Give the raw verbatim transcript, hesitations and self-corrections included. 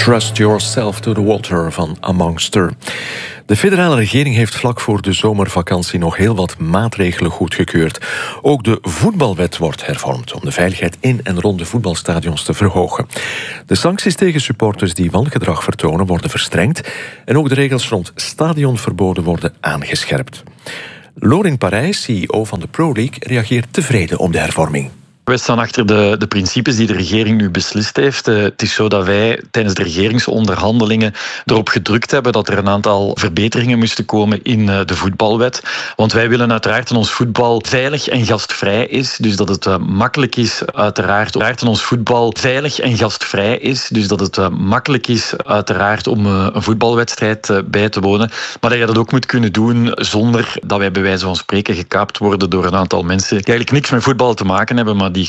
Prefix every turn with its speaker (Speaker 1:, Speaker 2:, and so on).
Speaker 1: Trust Yourself to the Water van Amongster. De federale regering heeft vlak voor de zomervakantie nog heel wat maatregelen goedgekeurd. Ook de voetbalwet wordt hervormd om de veiligheid in en rond de voetbalstadions te verhogen. De sancties tegen supporters die wangedrag vertonen worden verstrengd en ook de regels rond stadionverboden worden aangescherpt. Loring Parijs, C E O van de Pro League, reageert tevreden op de hervorming.
Speaker 2: Wij staan achter de, de principes die de regering nu beslist heeft. Uh, het is zo dat wij tijdens de regeringsonderhandelingen erop gedrukt hebben dat er een aantal verbeteringen moesten komen in uh, de voetbalwet. Want wij willen uiteraard dat ons voetbal veilig en gastvrij is. Dus dat het uh, makkelijk is uiteraard, uiteraard dat ons voetbal veilig en gastvrij is. Dus dat het uh, makkelijk is uiteraard om uh, een voetbalwedstrijd uh, bij te wonen. Maar dat je dat ook moet kunnen doen zonder dat wij bij wijze van spreken gekaapt worden door een aantal mensen die eigenlijk niks met voetbal te maken hebben, maar